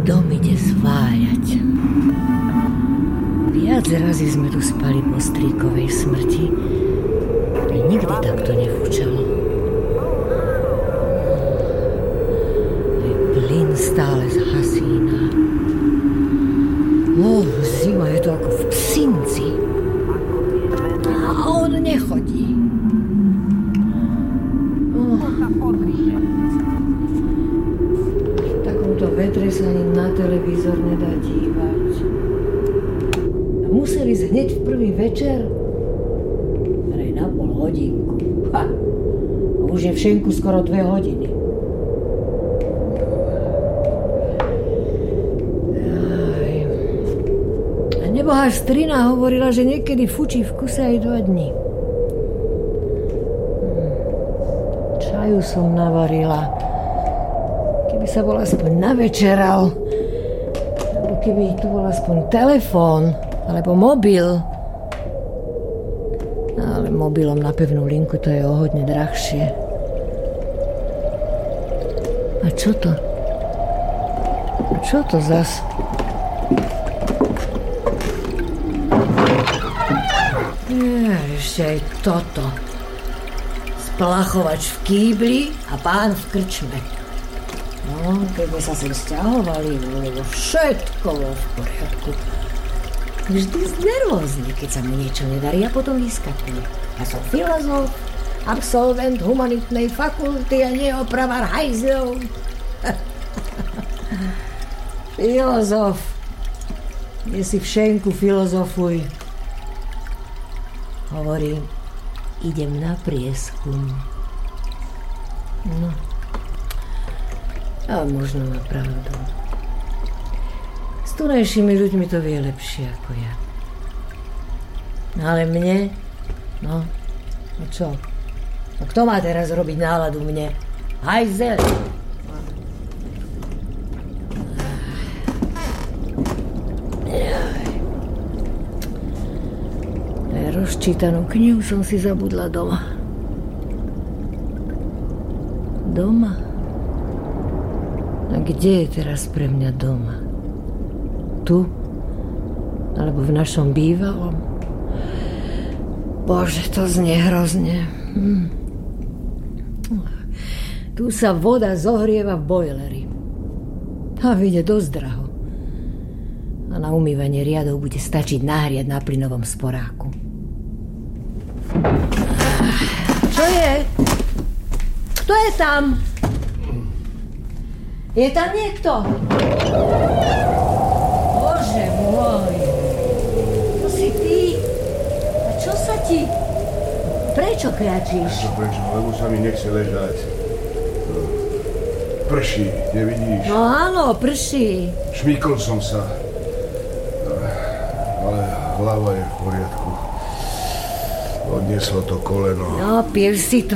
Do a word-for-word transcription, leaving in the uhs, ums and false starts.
Dom ide sváľať. Viac razy sme tu spali po strýkovej smrti. Nikdy takto nefúčalo. Aj plyn stále zhasína. Oh, zima je to ako v Psinci. A on nechodí. Oh. V takomto vetre sa ani na televízor nedá dívať. A museli ísť hneď v prvý večer? Hrej na pol hodinku. Ha. A už je v šenku skoro dve hodiny. Aj. A nebohá strina hovorila, že niekedy fučí v kuse aj dva dni. Čaju som navarila. Keby sa bol aspoň navečeral, alebo keby tu bol aspoň telefón, alebo mobil. Ale mobilom na pevnú linku to je o hodne drahšie. A čo to? A čo to zas? Je, ešte aj toto. Splachovač v kýbli a pán v krčme. No, keď sme sa sem sťahovali, bolo všetko bolo v poriadku. Vždy znervózne, keď sa mu niečo nedarí a potom vyskakuje. Ja som filozof, absolvent humanitnej fakulty a neopravar hajzlov. Filozof. Je si v šenku filozofuj. Hovorím, idem na prieskum. No. A možno má pravdu. S tunajšími ľuďmi to vie lepšie ako ja. Ale mne? No, no čo? No kto má teraz robiť náladu mne? Hajzel! Aj rozčítanú knihu som si zabudla doma. Doma? A kde je teraz pre mňa doma? Tu? Alebo v našom bývalom? Bože, to znie hrozne. Hm. Tu sa voda zohrieva v bojleri. A vyjde dosť draho. A na umývanie riadov bude stačiť nahriať na plynovom sporáku. Čo je? Kto je tam? Je tam niekto? Bože môj. To si ty? A čo sa ti? Prečo kľačíš? Prečo, prečo? Lebo sa mi nechce ležať. Prší, nevidíš? No áno, prší. Šmykol som sa. Ale hlava je v poriadku. Odnieslo to koleno. No, pil si to.